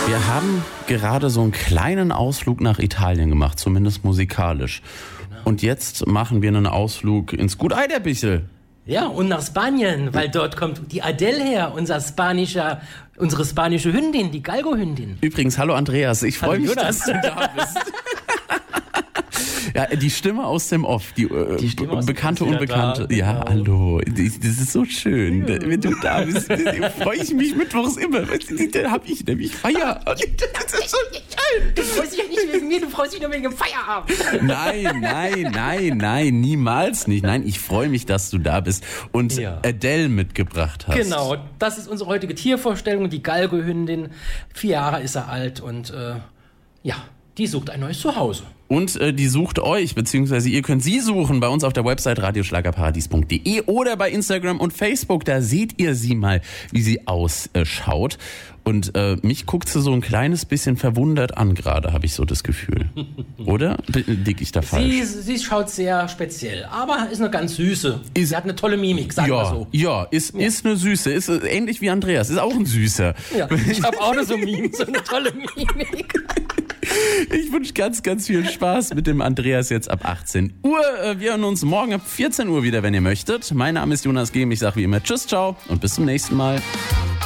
Wir haben gerade so einen kleinen Ausflug nach Italien gemacht, zumindest musikalisch. Genau. Und jetzt machen wir einen Ausflug ins Gut Eiderbichel. Ja, und nach Spanien, weil dort kommt die Adele her, unsere spanische Hündin, die Galgo-Hündin. Übrigens, hallo Andreas, ich freue mich, Jonas. dass du da bist. Ja, die Stimme aus dem Off, die Stimme aus dem bekannte, Off ist wieder unbekannte. da, Ja, genau. hallo, das ist so schön, wenn du da bist. Freue ich mich mittwochs immer. Da habe ich nämlich Feierabend. Das ist so schön. Du freust dich ja nicht wegen mir, du freust dich nur wegen dem Feierabend. Nein, niemals nicht. Nein, ich freue mich, dass du da bist und Ja. Adele mitgebracht hast. Genau, das ist unsere heutige Tiervorstellung, die Galgo-Hündin. 4 Jahre ist er alt und die sucht ein neues Zuhause. Und die sucht euch, beziehungsweise ihr könnt sie suchen bei uns auf der Website radioschlagerparadies.de oder bei Instagram und Facebook. Da seht ihr sie mal, wie sie ausschaut. Und mich guckt sie so ein kleines bisschen verwundert an gerade, habe ich so das Gefühl. Oder? Lieg ich da falsch? Sie schaut sehr speziell, aber ist eine ganz süße. Sie hat eine tolle Mimik, sagen wir so. Ja, ist eine Süße. Ist ähnlich wie Andreas. Ist auch ein Süßer. Ja, ich habe auch so eine tolle Mimik. Ich wünsche ganz, ganz viel Spaß mit dem Andreas jetzt ab 18 Uhr. Wir hören uns morgen ab 14 Uhr wieder, wenn ihr möchtet. Mein Name ist Jonas Gehm. Ich sage wie immer Tschüss, ciao und bis zum nächsten Mal.